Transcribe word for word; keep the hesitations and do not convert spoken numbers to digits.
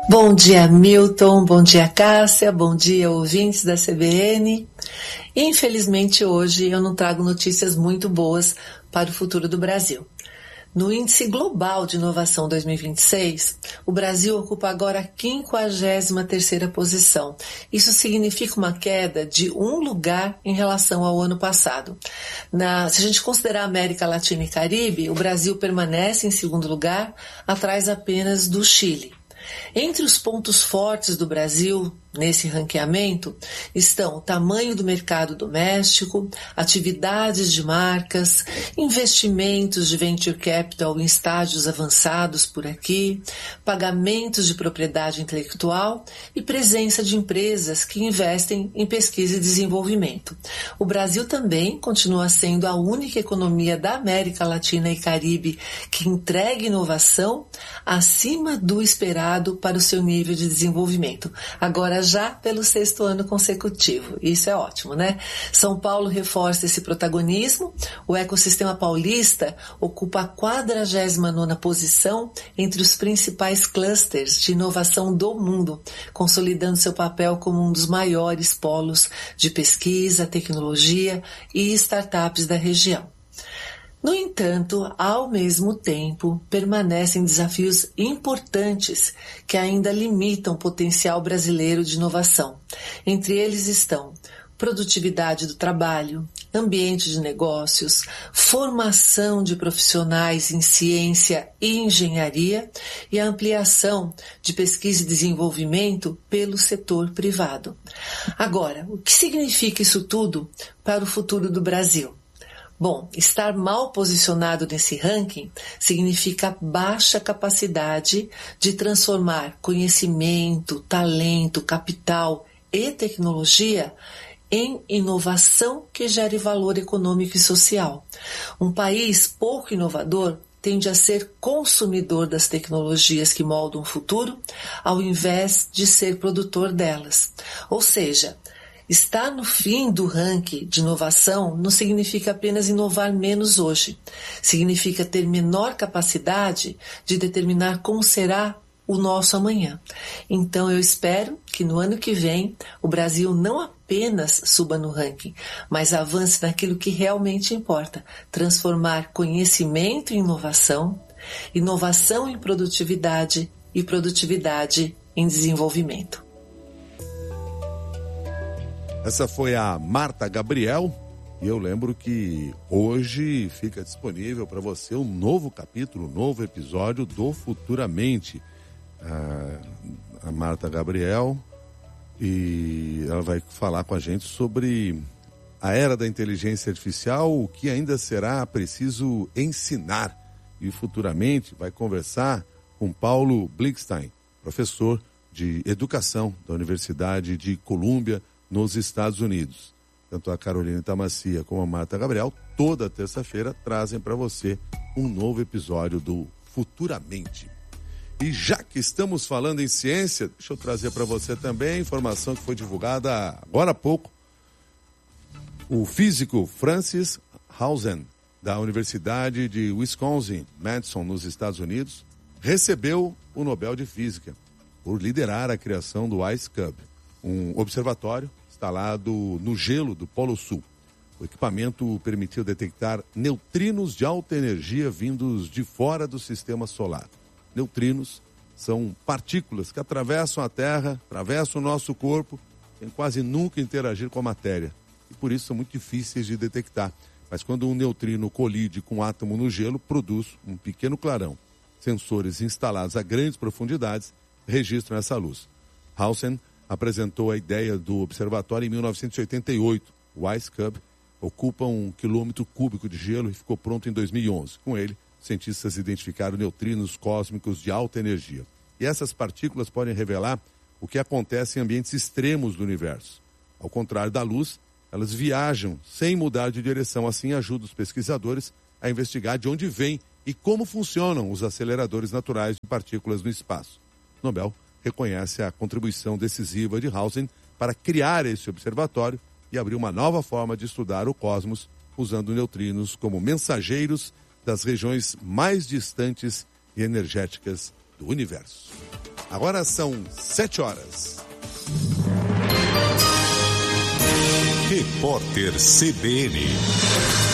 Bom dia, Milton, bom dia, Cássia, bom dia, ouvintes da C B N. Infelizmente, hoje eu não trago notícias muito boas para o futuro do Brasil. No Índice Global de Inovação dois mil e vinte e seis, o Brasil ocupa agora a quinquagésima terceira posição. Isso significa uma queda de um lugar em relação ao ano passado. Na, se a gente considerar a América Latina e Caribe, o Brasil permanece em segundo lugar, atrás apenas do Chile. Entre os pontos fortes do Brasil nesse ranqueamento estão o tamanho do mercado doméstico, atividades de marcas, investimentos de venture capital em estágios avançados por aqui, pagamentos de propriedade intelectual e presença de empresas que investem em pesquisa e desenvolvimento. O Brasil também continua sendo a única economia da América Latina e Caribe que entrega inovação acima do esperado para o seu nível de desenvolvimento. Agora, já pelo sexto ano consecutivo. Isso é ótimo, né? São Paulo reforça esse protagonismo. O ecossistema paulista ocupa a quadragésima nona posição entre os principais clusters de inovação do mundo, consolidando seu papel como um dos maiores polos de pesquisa, tecnologia e startups da região. No entanto, ao mesmo tempo, permanecem desafios importantes que ainda limitam o potencial brasileiro de inovação. Entre eles estão produtividade do trabalho, ambiente de negócios, formação de profissionais em ciência e engenharia e a ampliação de pesquisa e desenvolvimento pelo setor privado. Agora, o que significa isso tudo para o futuro do Brasil? Bom, estar mal posicionado nesse ranking significa baixa capacidade de transformar conhecimento, talento, capital e tecnologia em inovação que gere valor econômico e social. Um país pouco inovador tende a ser consumidor das tecnologias que moldam o futuro, ao invés de ser produtor delas. Ou seja, estar no fim do ranking de inovação não significa apenas inovar menos hoje. Significa ter menor capacidade de determinar como será o nosso amanhã. Então eu espero que no ano que vem o Brasil não apenas suba no ranking, mas avance naquilo que realmente importa: transformar conhecimento em inovação, inovação em produtividade e produtividade em desenvolvimento. Essa foi a Marta Gabriel, e eu lembro que hoje fica disponível para você um novo capítulo, um novo episódio do Futuramente. A, a Marta Gabriel, e ela vai falar com a gente sobre a era da inteligência artificial, o que ainda será preciso ensinar. E futuramente vai conversar com Paulo Blickstein, professor de educação da Universidade de Colômbia, nos Estados Unidos. Tanto a Carolina Tamacia como a Marta Gabriel, toda terça-feira, trazem para você um novo episódio do Futuramente. E já que estamos falando em ciência, deixa eu trazer para você também a informação que foi divulgada agora há pouco. O físico Francis Hausen, da Universidade de Wisconsin-Madison, nos Estados Unidos, recebeu o Nobel de Física por liderar a criação do IceCube, um observatório instalado no gelo do Polo Sul. O equipamento permitiu detectar neutrinos de alta energia vindos de fora do sistema solar. Neutrinos são partículas que atravessam a Terra, atravessam o nosso corpo, sem quase nunca interagir com a matéria. E por isso são muito difíceis de detectar. Mas quando um neutrino colide com um átomo no gelo, produz um pequeno clarão. Sensores instalados a grandes profundidades registram essa luz. Hausen apresentou a ideia do observatório em mil novecentos e oitenta e oito. O IceCube ocupa um quilômetro cúbico de gelo e ficou pronto em dois mil e onze. Com ele, cientistas identificaram neutrinos cósmicos de alta energia. E essas partículas podem revelar o que acontece em ambientes extremos do universo. Ao contrário da luz, elas viajam sem mudar de direção. Assim, ajuda os pesquisadores a investigar de onde vêm e como funcionam os aceleradores naturais de partículas no espaço. Nobel reconhece a contribuição decisiva de Hausen para criar esse observatório e abrir uma nova forma de estudar o cosmos, usando neutrinos como mensageiros das regiões mais distantes e energéticas do universo. Agora são sete horas. Repórter C B N.